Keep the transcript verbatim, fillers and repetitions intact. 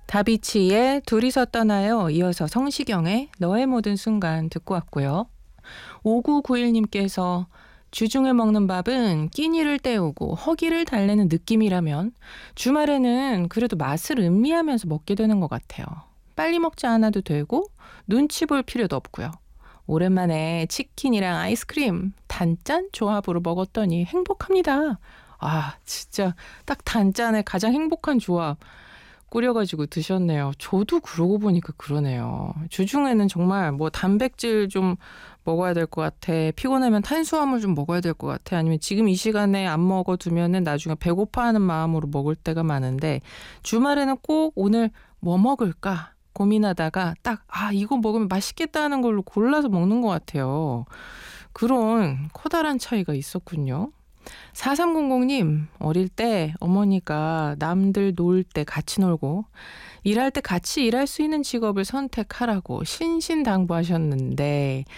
다비치의 둘이서 떠나요. 이어서 성시경의 너의 모든 순간 듣고 왔고요. 오구구일님께서 주중에 먹는 밥은 끼니를 때우고 허기를 달래는 느낌이라면 주말에는 그래도 맛을 음미하면서 먹게 되는 것 같아요. 빨리 먹지 않아도 되고 눈치 볼 필요도 없고요. 오랜만에 치킨이랑 아이스크림 단짠 조합으로 먹었더니 행복합니다. 아, 진짜 딱 단짠의 가장 행복한 조합 꾸려가지고 드셨네요. 저도 그러고 보니까 그러네요. 주중에는 정말 뭐 단백질 좀 먹어야 될 것 같아. 피곤하면 탄수화물 좀 먹어야 될 것 같아. 아니면 지금 이 시간에 안 먹어두면은 나중에 배고파하는 마음으로 먹을 때가 많은데 주말에는 꼭 오늘 뭐 먹을까 고민하다가 딱 아 이거 먹으면 맛있겠다 하는 걸로 골라서 먹는 것 같아요. 그런 커다란 차이가 있었군요. 사삼공공님 어릴 때 어머니가 남들 놀 때 같이 놀고 일할 때 같이 일할 수 있는 직업을 선택하라고 신신당부하셨는데